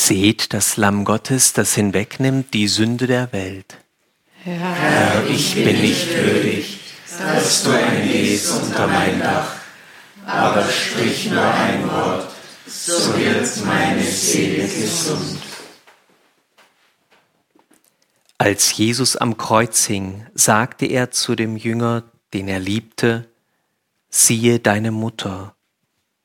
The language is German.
Seht das Lamm Gottes, das hinwegnimmt die Sünde der Welt. Herr, ich bin nicht würdig, dass du eingehst unter mein Dach, aber sprich nur ein Wort, so wird meine Seele gesund. Als Jesus am Kreuz hing, sagte er zu dem Jünger, den er liebte: Siehe deine Mutter.